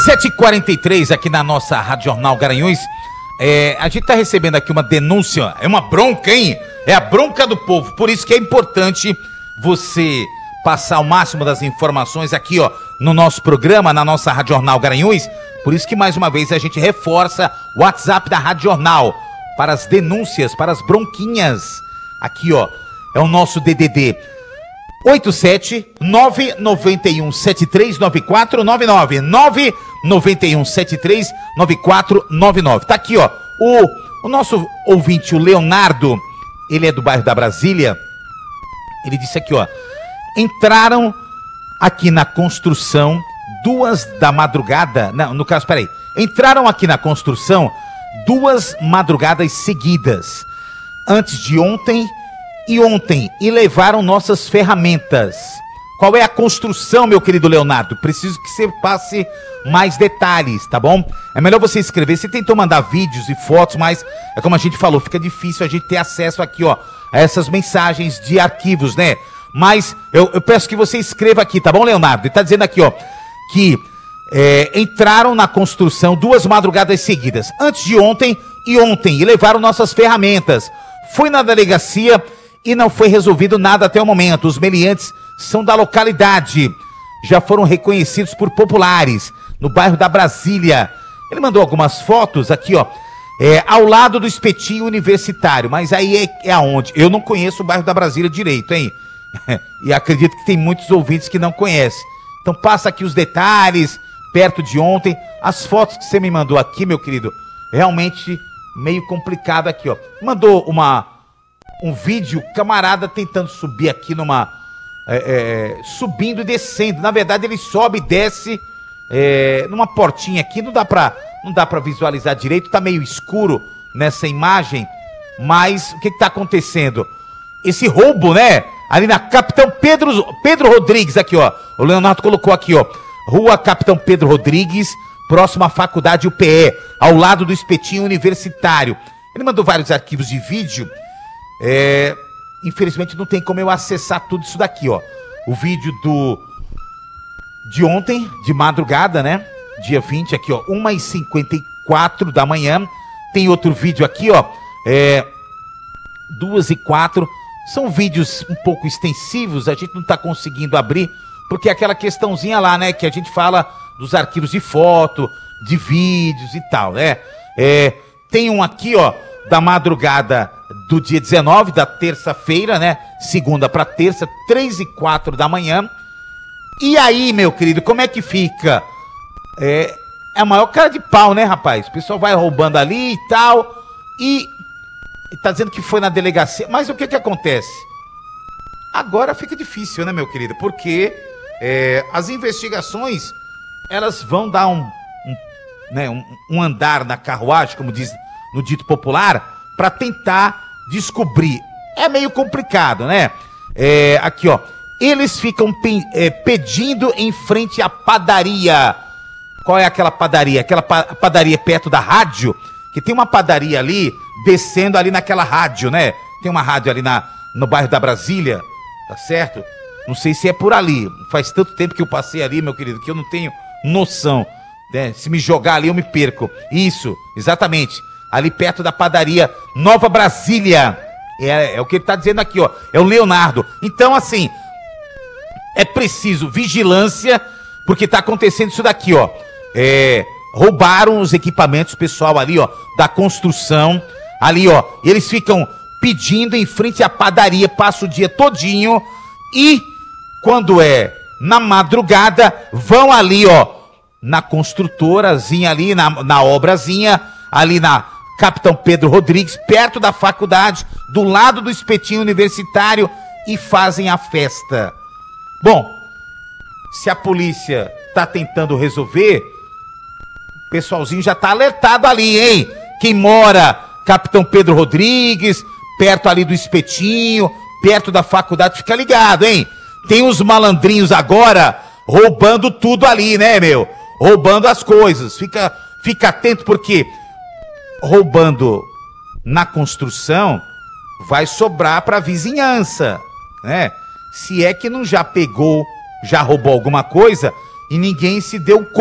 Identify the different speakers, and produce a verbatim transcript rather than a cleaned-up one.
Speaker 1: sete e quarenta e três aqui na nossa Rádio Jornal Garanhuns. É, a gente tá recebendo aqui uma denúncia, é uma bronca, hein? É a bronca do povo, por isso que é importante você passar o máximo das informações aqui, ó, no nosso programa, na nossa Rádio Jornal Garanhuns. Por isso que mais uma vez a gente reforça o WhatsApp da Rádio Jornal para as denúncias, para as bronquinhas. Aqui, ó, é o nosso D D D oito sete nove nove um sete três nove quatro nove nove nove nove um sete três nove quatro nove nove. Tá aqui, ó, o, o nosso ouvinte, o Leonardo, ele é do bairro da Brasília. Ele disse aqui, ó, entraram aqui na construção duas da madrugada, não, no caso, peraí, entraram aqui na construção duas madrugadas seguidas, antes de ontem e ontem, e levaram nossas ferramentas. Qual é a construção, meu querido Leonardo? Preciso que você passe mais detalhes, tá bom? É melhor você escrever. Você tentou mandar vídeos e fotos, mas é como a gente falou, fica difícil a gente ter acesso aqui, ó, a essas mensagens de arquivos, né? Mas eu, eu peço que você escreva aqui, tá bom, Leonardo? Ele tá dizendo aqui, ó, que é, entraram na construção duas madrugadas seguidas, antes de ontem e ontem, e levaram nossas ferramentas. Fui na delegacia e não foi resolvido nada até o momento. Os meliantes são da localidade, já foram reconhecidos por populares no bairro da Brasília. Ele mandou algumas fotos aqui, ó, é, ao lado do espetinho universitário, mas aí é, é aonde? Eu não conheço o bairro da Brasília direito, hein? E acredito que tem muitos ouvintes que não conhecem. Então passa aqui os detalhes, perto de ontem. As fotos que você me mandou aqui, meu querido, realmente meio complicado aqui, ó. Mandou uma, um vídeo, camarada tentando subir aqui numa... É, é, subindo e descendo. Na verdade ele sobe e desce é, numa portinha aqui. Não dá pra, não dá pra visualizar direito, tá meio escuro nessa imagem. Mas o que que tá acontecendo? Esse roubo, né? Ali na Capitão Pedro, Pedro Rodrigues, aqui, ó. O Leonardo colocou aqui, ó. Rua Capitão Pedro Rodrigues, próximo à faculdade U P E, ao lado do espetinho universitário. Ele mandou vários arquivos de vídeo. É, infelizmente não tem como eu acessar tudo isso daqui, ó. O vídeo do de ontem, de madrugada, né? Dia vinte, aqui, ó. uma e cinquenta e quatro da manhã. Tem outro vídeo aqui, ó. É, duas e quatro. São vídeos um pouco extensivos, a gente não tá conseguindo abrir, porque é aquela questãozinha lá, né, que a gente fala dos arquivos de foto, de vídeos e tal, né? É, tem um aqui, ó, da madrugada do dia dezenove, da terça-feira, né? Segunda para terça, três e quatro da manhã. E aí, meu querido, como é que fica? É, é a maior cara de pau, né, rapaz? O pessoal vai roubando ali e tal, e... Ele tá dizendo que foi na delegacia, mas o que que acontece? Agora fica difícil, né, meu querido? Porque é, as investigações, elas vão dar um, um, né, um, um andar na carruagem, como diz no dito popular, para tentar descobrir. É meio complicado, né? É, aqui, ó. Eles ficam pe é, pedindo em frente à padaria. Qual é aquela padaria? Aquela pa padaria perto da rádio, que tem uma padaria ali, descendo ali naquela rádio, né? Tem uma rádio ali na, no bairro da Brasília, tá certo? Não sei se é por ali. Faz tanto tempo que eu passei ali, meu querido, que eu não tenho noção, né? Se me jogar ali, eu me perco. Isso, exatamente. Ali perto da padaria Nova Brasília. É, é o que ele tá dizendo aqui, ó. É o Leonardo. Então, assim, é preciso vigilância, porque tá acontecendo isso daqui, ó. É... Roubaram os equipamentos pessoal ali, ó, da construção, ali, ó, e eles ficam pedindo em frente à padaria, passa o dia todinho, e quando é na madrugada, vão ali, ó, na construtorazinha ali, na, na obrazinha, ali na Capitão Pedro Rodrigues, perto da faculdade, do lado do espetinho universitário, e fazem a festa. Bom, se a polícia tá tentando resolver, o pessoalzinho já tá alertado ali, hein? Quem mora Capitão Pedro Rodrigues, perto ali do espetinho, perto da faculdade, fica ligado, hein? Tem uns malandrinhos agora roubando tudo ali, né, meu? Roubando as coisas. Fica, fica atento, porque roubando na construção vai sobrar pra vizinhança, né? Se é que não já pegou, já roubou alguma coisa e ninguém se deu conta.